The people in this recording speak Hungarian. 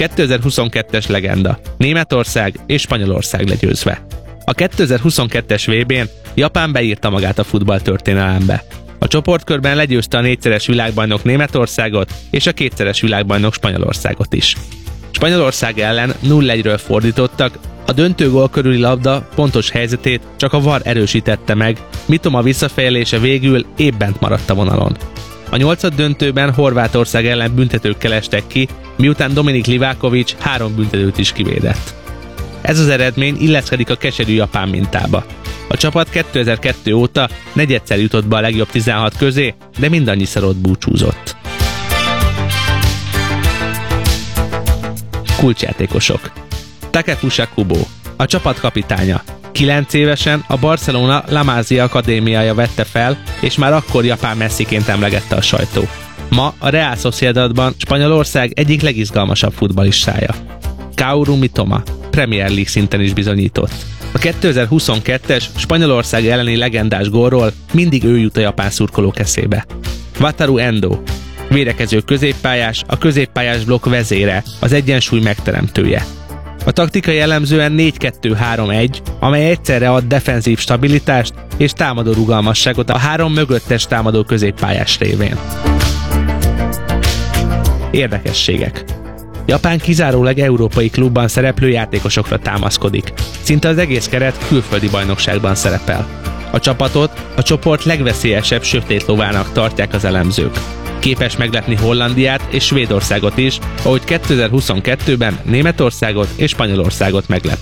2022-es legenda, Németország és Spanyolország legyőzve. A 2022-es VB-n Japán beírta magát a futballtörténelembe. A csoportkörben legyőzte a 4-szeres világbajnok Németországot és a 2-szeres világbajnok Spanyolországot is. Spanyolország ellen 0-1-ről fordítottak, a döntőgól körüli labda pontos helyzetét csak a VAR erősítette meg, Mitoma visszafejelése végül épp bent maradt a vonalon. A 8. döntőben Horvátország ellen büntetőkkel estek ki, miután Dominik Livaković 3 büntetőt is kivédett. Ez az eredmény illeszkedik a keserű japán mintába. A csapat 2002 óta negyedszer jutott be a legjobb 16 közé, de mindannyiszor ott búcsúzott. Kulcsjátékosok. Takefusa Kubo, a csapat kapitánya. 9 évesen a Barcelona La Masia akadémiája vette fel, és már akkor Japán Messiként emlegette a sajtó. Ma a Real Sociedadban Spanyolország egyik legizgalmasabb futballistája. Kaoru Mitoma Premier League szinten is bizonyított. A 2022-es Spanyolország elleni legendás gólról mindig ő jut a japán szurkolók eszébe. Wataru Endo védekező középpályás, a középpályás blokk vezére, az egyensúly megteremtője. A taktika jellemzően 4-2-3-1, amely egyszerre ad defenzív stabilitást és támadó rugalmasságot a 3 mögöttes támadó középpályás révén. Érdekességek. Japán kizárólag európai klubban szereplő játékosokra támaszkodik. Szinte az egész keret külföldi bajnokságban szerepel. A csapatot a csoport legveszélyesebb sötét lovának tartják az elemzők. Képes meglepni Hollandiát és Svédországot is, ahogy 2022-ben Németországot és Spanyolországot meglepte.